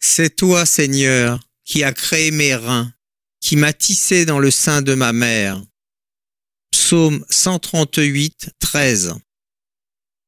C'est toi, Seigneur, qui as créé mes reins, qui m'as tissé dans le sein de ma mère. Psaume 138, 13.